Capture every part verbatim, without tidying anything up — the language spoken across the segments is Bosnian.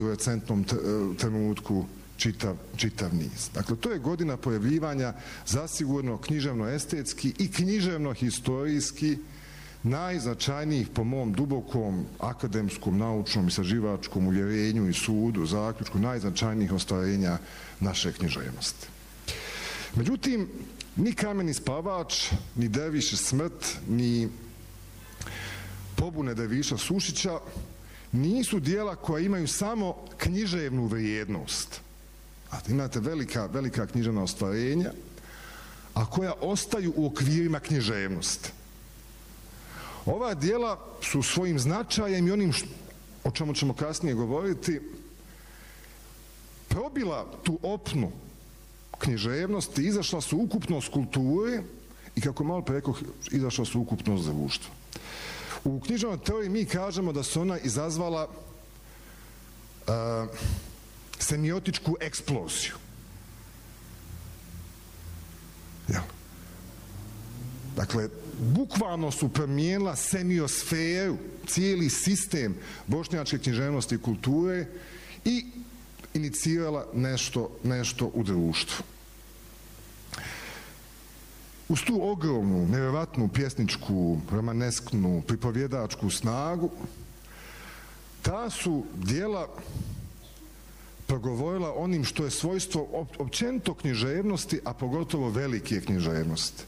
u recentnom trenutku čitav, čitav niz. Dakle, to je godina pojavljivanja zasigurno književno-estetski i književno-historijski najznačajnijih po mom dubokom akademskom, naučnom, istraživačkom uvjerenju i sudu, zaključku, najznačajnijih ostvarenja naše književnosti. Međutim, ni Kameni spavač, ni Derviš smrt, ni Pobune Derviša Sušića nisu dijela koja imaju samo književnu vrijednost. Imate velika, velika književna ostvarenja, a koja ostaju u okvirima književnosti. Ova dijela su svojim značajem i onim o čemu ćemo kasnije govoriti probila tu opnu književnosti, izašla su ukupnost kulture i, kako malo pre rekao, izašla su ukupnost društva. U književnoj teoriji mi kažemo da se ona izazvala uh, semiotičku eksploziju. Jel? Dakle, bukvalno su promijenila semiosferu, cijeli sistem bošnjačke književnosti i kulture i inicirala nešto, nešto u društvu. Uz tu ogromnu, nevjerovatnu pjesničku, romanesknu, pripovjedačku snagu, ta su dijela progovorila onim što je svojstvo općenito književnosti, a pogotovo velike književnosti.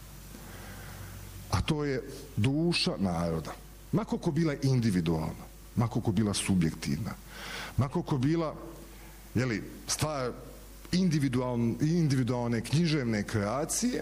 A to je duša naroda. Ma koliko bila individualna, ma koliko bila subjektivna, ma koliko bila, jeli, stvar individualne, individualne književne kreacije,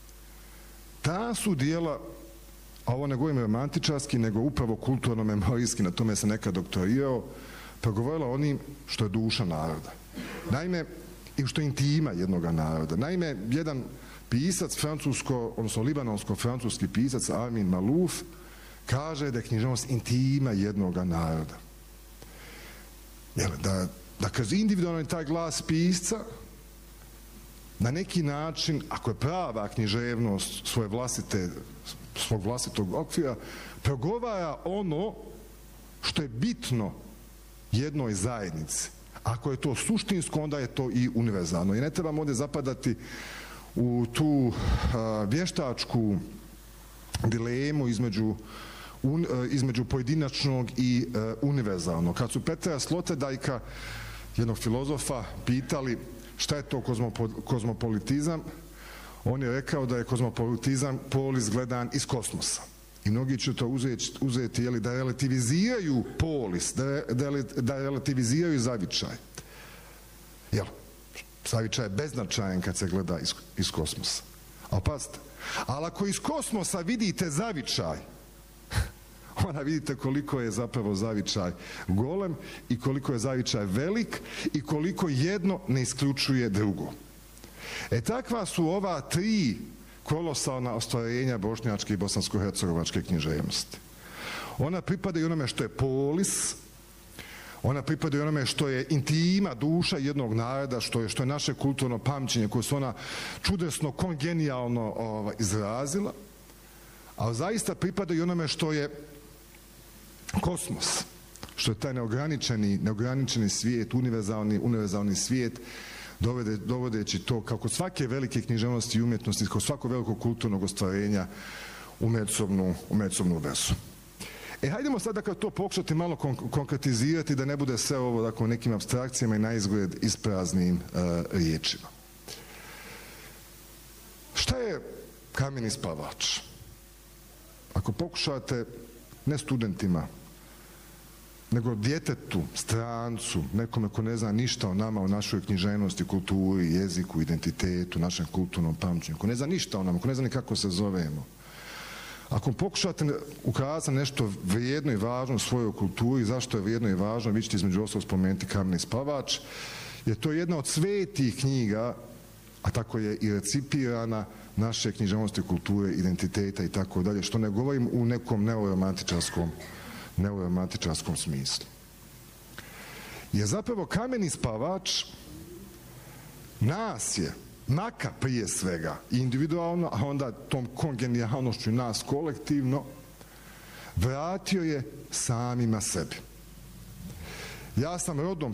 ta su dijela, a ovo ne govorim romantičarski, nego upravo kulturno-memorijski, na tome se nekad doktorirao, progovorila onim što je duša naroda. Naime, i što je intima jednog naroda. Naime, jedan pisac, francusko, odnosno libanonsko-francuski pisac Armin Malouf, kaže da je književnost intima jednog naroda. Jel, da, da kroz individualno taj glas pisca na neki način, ako je prava književnost svoje vlastite, svog vlastitog okvira, progovara ono što je bitno jednoj zajednici. Ako je to suštinsko, onda je to i univerzalno. I ne trebamo ovdje zapadati u tu a, vještačku dilemu između, un, između pojedinačnog i a, univerzalnog. Kad su Petra Sloterdijka, jednog filozofa, pitali šta je to kozmopo, kozmopolitizam, on je rekao da je kozmopolitizam polis gledan iz kosmosa. I mnogi će to uzeti, uzeti jeli, da relativiziraju polis, da, da, da relativiziraju zavičaj. Jel? Zavičaj je beznačajan kad se gleda iz, iz kosmosa. Ali pazite, ali ako iz kosmosa vidite zavičaj, onda vidite koliko je zapravo zavičaj golem i koliko je zavičaj velik i koliko jedno ne isključuje drugo. E takva su ova tri kolosalna ostvarenja bošnjačke i bosansko-hercegovačke književnosti. Ona pripada i onome što je polis, ona pripada i onome što je intima, duša jednog naroda, što je, što je naše kulturno pamćenje koje su ona čudesno, kongenijalno ovaj, izrazila, a zaista pripada i onome što je kosmos, što je taj neograničeni, neograničeni svijet, univerzalni, univerzalni svijet, dovede, dovodeći to kako svake velike književnosti i umjetnosti, kao svako veliko kulturnog ostvarenja u međusobnu, u međusobnu vezu. E, hajdemo sad dakle to pokušati malo kon konkretizirati, da ne bude sve ovo dakle, nekim abstrakcijama i na izgled ispraznim uh, riječima. Šta je Kameni spavač? Ako pokušate, ne studentima, nego djetetu, strancu, nekome ko ne zna ništa o nama, o našoj književnosti, kulturi, jeziku, identitetu, našem kulturnom pamćenju, ko ne zna ništa o nama, ko ne zna ni kako se zovemo. Ako pokušate ukazati nešto vrijedno i važno u svojoj kulturi, zašto je vrijedno i važno, vi ćete između ostalog spomenuti Kameni spavač, jer to je jedna od svetih knjiga, a tako je i recipirana naše književnosti, kulture, identiteta i tako dalje, što ne govorim u nekom neoromantičarskom neoromantičarskom smislu. Je zapravo Kameni spavač nas je, naka prije svega, individualno, a onda tom kongenijalnošću nas kolektivno, vratio je samima sebi. Ja sam rodom